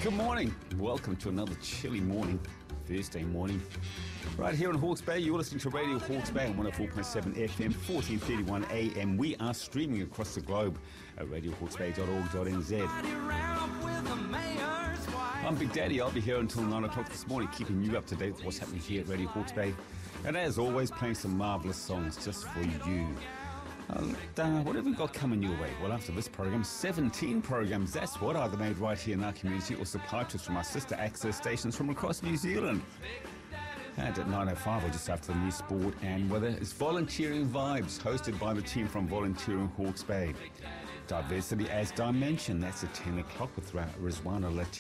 Good morning. Welcome to another chilly morning, Thursday morning. Right here in Hawke's Bay, you're listening to Radio Hawke's Bay on 104.7 FM, 1431 AM. We are streaming across the globe at radiohawksbay.org.nz. I'm Big Daddy. I'll be here until 9 o'clock this morning, keeping you up to date with what's happening here at Radio Hawke's Bay. And as always, playing some marvellous songs just for you. What have we got coming your way? Well, after this program, 17 programs, that's what, either made right here in our community or supplied to us from our sister access stations from across New Zealand. And at 9:05, or just after the news, sport and weather, is Volunteering Vibes, hosted by the team from Volunteering Hawke's Bay. Diversity as Dimension, that's at 10 o'clock with Rizwana Latif.